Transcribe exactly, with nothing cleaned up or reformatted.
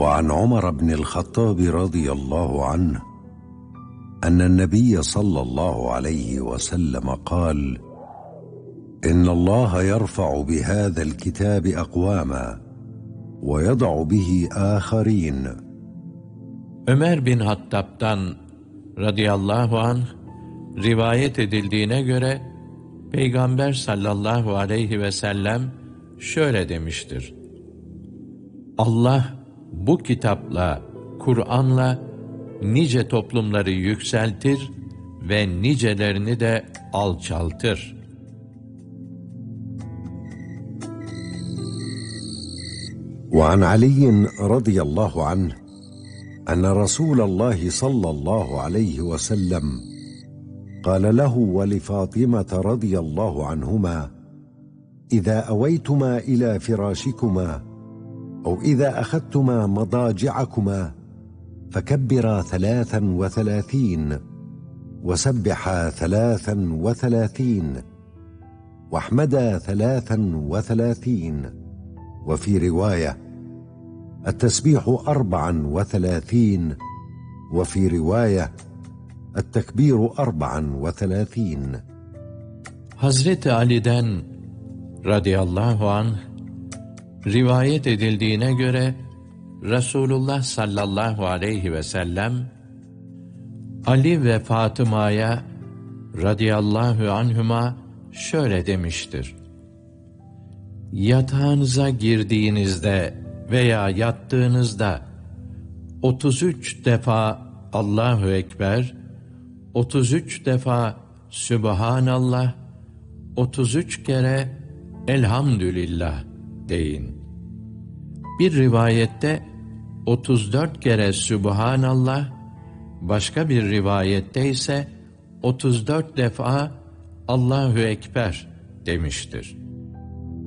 وعن عمر بن الخطاب رضي الله عنه أن النبي صلى الله عليه وسلم قال: إن الله يرفع بهذا الكتاب أقواما ويضع به آخرين. Ömer bin Hattab'dan radıyallahu anh rivayet edildiğine göre Peygamber sallallahu aleyhi ve sellem şöyle demiştir: Allah bu kitapla, Kur'an'la nice toplumları yükseltir ve nicelerini de alçaltır. وعن علي رضي الله عنه أن رسول الله صلى الله عليه وسلم قال له ولفاطمة رضي الله عنهما: إذا أويتما إلى فراشكما أو إذا أخذتما مضاجعكما فكبرا ثلاثا وثلاثين وسبحا ثلاثا وثلاثين واحمدا ثلاثا وثلاثين، وفي رواية: التسبيح أربعا وثلاثين، وفي رواية: التكبير أربعا وثلاثين. Hazreti Ali'den radıyallahu anh rivayet edildiğine göre Resulullah sallallahu aleyhi ve sellem Ali ve Fatıma'ya radıyallahu anhuma şöyle demiştir: Yatağınıza girdiğinizde veya yattığınızda otuz üç defa Allahu Ekber, otuz üç defa Sübhanallah, otuz üç kere Elhamdülillah deyin. Bir rivayette otuz dört kere Sübhanallah, başka bir rivayette ise otuz dört defa Allahu Ekber demiştir.